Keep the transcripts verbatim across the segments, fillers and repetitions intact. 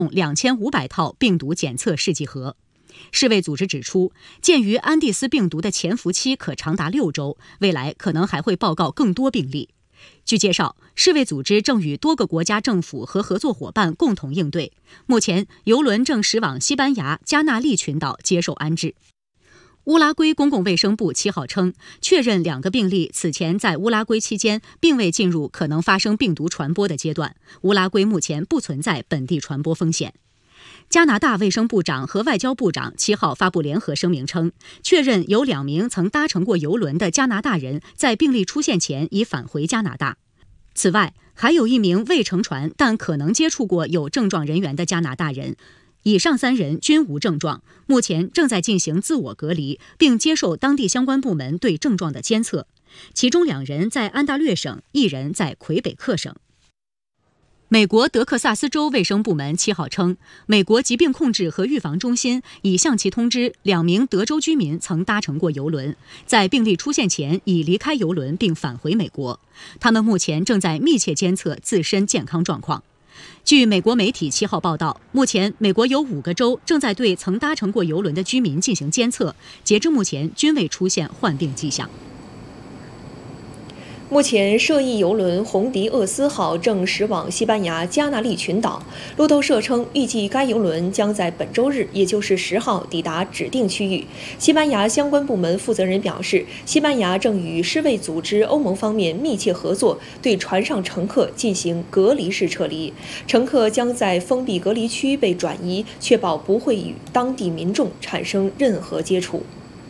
两千五百套病毒检测试剂盒。世卫组织指出，鉴于安第斯病毒的潜伏期可长达六周，未来可能还会报告更多病例。据介绍，世卫组织正与多个国家政府和合作伙伴共同应对。目前，邮轮正驶往西班牙加那利群岛接受安置。乌拉圭公共卫生部七号称，确认两个病例此前在乌拉圭期间并未进入可能发生病毒传播的阶段，乌拉圭目前不存在本地传播风险。加拿大卫生部长和外交部长七号发布联合声明称，确认有两名曾搭乘过邮轮的加拿大人在病例出现前已返回加拿大。此外，还有一名未乘船但可能接触过有症状人员的加拿大人，以上三人均无症状，目前正在进行自我隔离，并接受当地相关部门对症状的监测。其中两人在安大略省，一人在魁北克省。美国德克萨斯州卫生部门七号称，美国疾病控制和预防中心已向其通知，两名德州居民曾搭乘过邮轮，在病例出现前已离开邮轮并返回美国。他们目前正在密切监测自身健康状况。据美国媒体七号报道，目前美国有五个州正在对曾搭乘过邮轮的居民进行监测，截至目前均未出现患病迹象。 目前，涉疫邮轮红迪厄斯号正驶往西班牙加那利群岛。路透社称，预计该邮轮将在本周日，也就是十号抵达指定区域。西班牙相关部门负责人表示，西班牙正与世卫组织、欧盟方面密切合作，对船上乘客进行隔离式撤离。乘客将在封闭隔离区被转移，确保不会与当地民众产生任何接触。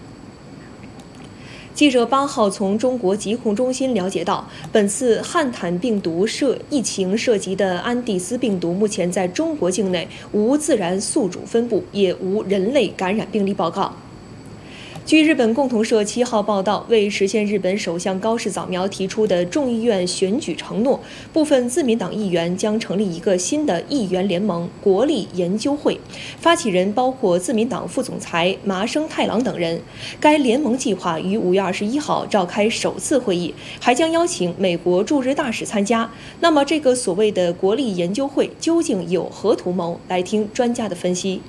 记者八号从中国疾控中心了解到，本次汉坦病毒涉疫情涉及的安第斯病毒目前在中国境内无自然宿主分布，也无人类感染病例报告。据日本共同社七号报道，为实现日本首相高市早苗提出的众议院选举承诺，部分自民党议员将成立一个新的议员联盟国立研究会，发起人包括自民党副总裁麻生太郎等人。该联盟计划于五月二十一号召开首次会议，还将邀请美国驻日大使参加。那么，这个所谓的国立研究会究竟有何图谋？来听专家的分析。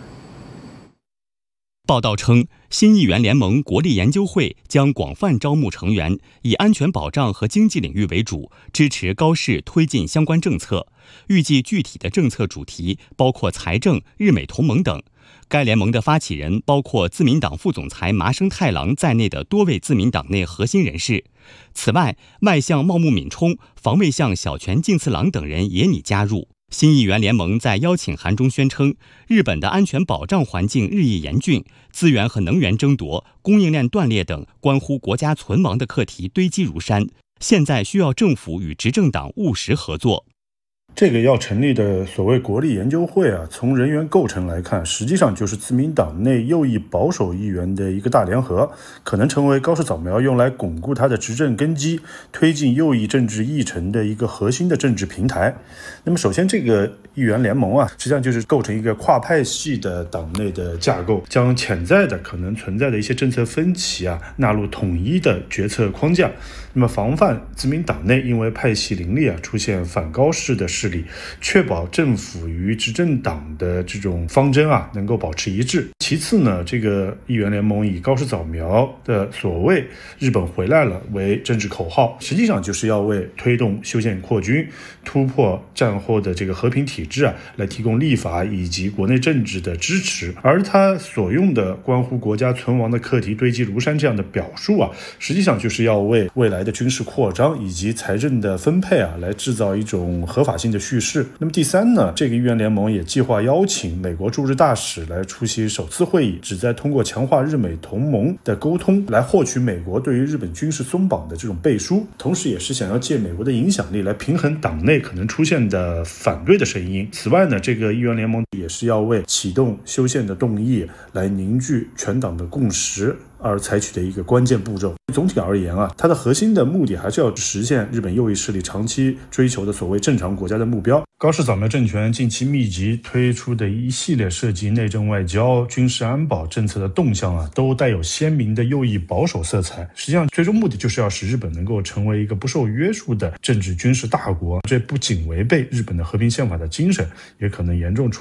报道称，新议员联盟国立研究会将广泛招募成员，以安全保障和经济领域为主，支持高市推进相关政策。预计具体的政策主题包括财政、日美同盟等。该联盟的发起人包括自民党副总裁麻生太郎在内的多位自民党内核心人士。此外，外相茂木敏充、防卫相小泉进次郎等人也拟加入。新议员联盟在邀请函中宣称，日本的安全保障环境日益严峻，资源和能源争夺、供应链断裂等关乎国家存亡的课题堆积如山，现在需要政府与执政党务实合作。 这个要成立的所谓国立研究会啊，从人员构成来看，实际上就是自民党内右翼保守议员的一个大联合，可能成为高市早苗用来巩固他的执政根基、推进右翼政治议程的一个核心的政治平台。那么首先，这个议员联盟啊，实际上就是构成一个跨派系的党内的架构，将潜在的可能存在的一些政策分歧啊纳入统一的决策框架，那么防范自民党内因为派系林立啊出现反高市的势力，确保政府与执政党的这种方针啊能够保持一致。其次呢，这个议员联盟以高市早苗的所谓日本回来了为政治口号，实际上就是要为推动修宪扩军、突破战后的这个和平体制啊来提供立法以及国内政治的支持。而他所用的关乎国家存亡的课题堆积如山这样的表述啊，实际上就是要为未来的军事扩张以及财政的分配啊来制造一种合法性的叙事。那么第三呢，这个议员联盟也计划邀请美国驻日大使来出席首次会议，旨在通过强化日美同盟的沟通来获取美国对于日本军事松绑的这种背书，同时也是想要借美国的影响力来平衡党内可能出现的反对的声音。此外呢，这个议员联盟也是要为启动修宪的动议来凝聚全党的共识而采取的一个关键步骤。总体而言啊，它的核心的目的还是要实现日本右翼势力长期追求的所谓正常国家的目标。高市早苗政权近期密集推出的一系列涉及内政外交、军事安保政策的动向啊，都带有鲜明的右翼保守色彩。实际上，最终目的就是要使日本能够成为一个不受约束的政治军事大国。这不仅违背日本的和平宪法的精神，也可能严重触